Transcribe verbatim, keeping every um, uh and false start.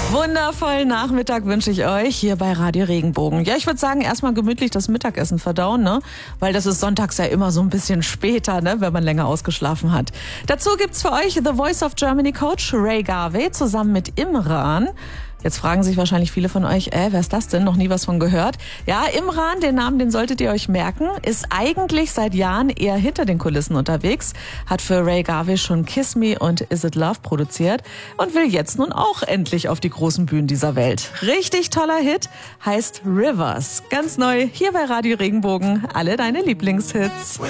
Wundervollen Nachmittag wünsche ich euch hier bei Radio Regenbogen. Ja, ich würde sagen, erstmal gemütlich das Mittagessen verdauen, ne? Weil das ist sonntags ja immer so ein bisschen später, ne? Wenn man länger ausgeschlafen hat. Dazu gibt's für euch The Voice of Germany Coach Ray Garvey zusammen mit Imran. Jetzt fragen sich wahrscheinlich viele von euch, äh, wer ist das denn? Noch nie was von gehört. Ja, Imran, den Namen, den solltet ihr euch merken, ist eigentlich seit Jahren eher hinter den Kulissen unterwegs, hat für Ray Garvey schon Kiss Me und Is It Love produziert und will jetzt nun auch endlich auf die großen Bühnen dieser Welt. Richtig toller Hit, heißt Rivers. Ganz neu hier bei Radio Regenbogen, alle deine Lieblingshits.